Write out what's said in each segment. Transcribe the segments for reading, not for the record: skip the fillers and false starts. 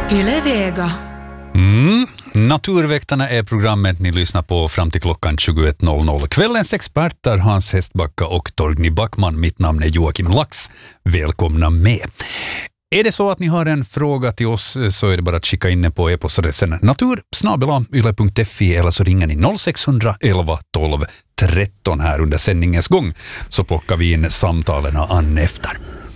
Yle Vega. Naturväktarna är programmet ni lyssnar på fram till klockan 21.00. Kvällens experter Hans Hestbacka och Torgny Backman. Mitt namn är Joakim Lax. Välkomna med. Är det så att ni har en fråga till oss så är det bara att skicka in på e-postadressen natur@yle.fi eller så ringer ni 0600 11 12 13 här under sändningens gång så plockar vi in samtalen an efter.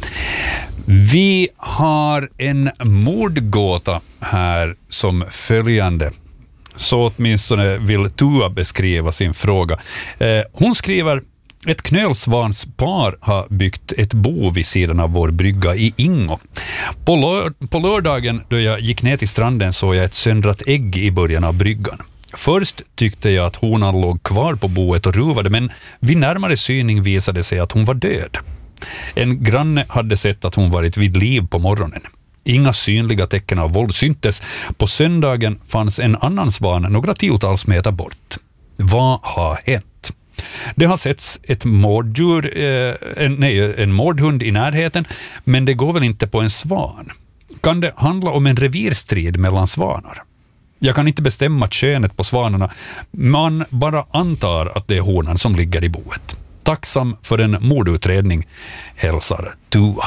Vi har en mordgåta här som följande. Så åtminstone vill Tua beskriva sin fråga. Hon skriver: ett knölsvanspar har byggt ett bo vid sidan av vår brygga i Ingo. På lördagen då jag gick ner till stranden såg jag ett söndrat ägg i början av bryggan. Först tyckte jag att honan låg kvar på boet och ruvade, men vid närmare syning visade sig att hon var död. En granne hade sett att hon varit vid liv på morgonen. Inga synliga tecken av våld syntes. På söndagen fanns en annan svan några tiotals meter bort. Vad har hänt? Det har setts ett morddjur, en mordhund i närheten, men det går väl inte på en svan. Kan det handla om en revirstrid mellan svanar? Jag kan inte bestämma könet på svanarna. Man bara antar att det är honan som ligger i boet. Tacksam för en mordutredning, hälsar Tua.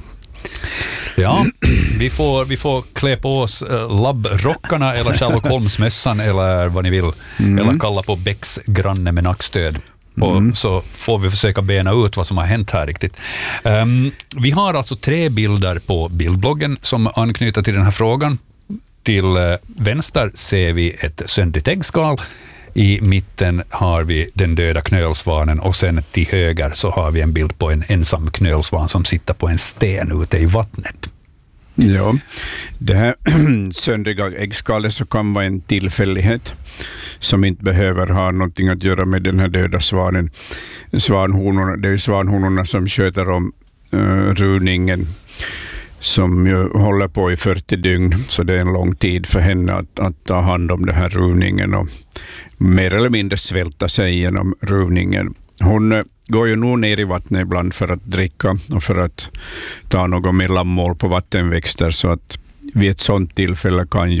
Ja, vi får klä på oss labbrockarna eller Sherlock Holmes-mössan eller vad ni vill. Eller kalla på Becks granne med nackstöd. Och så får vi försöka bena ut vad som har hänt här riktigt. Vi har alltså 3 bilder på bildbloggen som anknyter till den här frågan. Till vänster ser vi ett söndrigt äggskal. I mitten har vi den döda knölsvanen och sen till höger så har vi en bild på en ensam knölsvan som sitter på en sten ute i vattnet. Ja, det här söndriga äggskalet så kan vara en tillfällighet som inte behöver ha någonting att göra med den här döda svanen. Svanhonorna, det är svanhonorna som sköter om runingen som ju håller på i 40 dygn, så det är en lång tid för henne att ta hand om den här ruvningen och mer eller mindre svälta sig genom ruvningen. Hon går ju nog ner i vattnet ibland för att dricka och för att ta något mellanmål på vattenväxter, så att vid ett sådant tillfälle kan ju